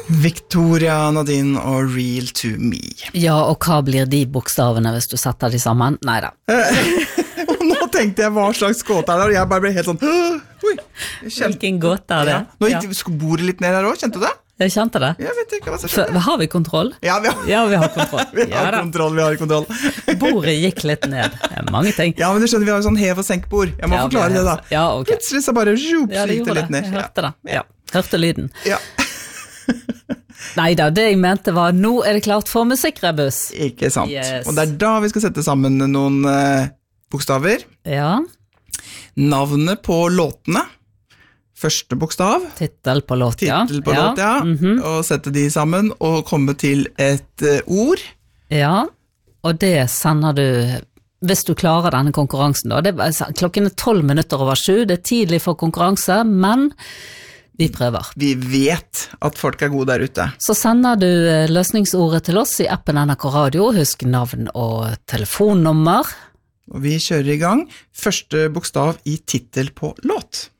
Victoria, Nadine og Real to Me. Ja, og hva blir de bokstavene hvis du setter de sammen? Neida. Og nå tenkte jeg hva slags gåte det, og jeg bare ble helt sånn, oi. Hvilken gåte det? Nå gikk bordet litt ned her også, kjente du det? Jeg kjente det. Jeg vet ikke hva som skjedde. Har vi kontroll? Ja, vi har kontroll. vi har kontroll. Bordet gikk litt ned. Det er mange ting. Ja, men du skjønner, vi har jo sånn hev- og senkbord. Jeg må forklare det da. Ja, ok. Plutselig så bare gikk det litt ned. Jeg hørte det. Ja, hørte lyden. Ja. Neida, det jeg mente var, nå er det klart for musikkrebus. Ikke sant. Yes. Og det er da vi skal sette sammen noen bokstaver. Ja. Navnet på låtene. Første bokstav. Titel på låt, ja. Og sette de sammen og komme til et ord. Ja, og det sender du, hvis du klarer denne konkurransen da. Klokken er 12:12, det er tidlig for konkurranse, men vi prøver. Vi vet at folk er gode der ute. Så sender du løsningsordet til oss i appen NRK Radio, husk navn og telefonnummer. Og vi kjører i gang. Første bokstav i titel på låt.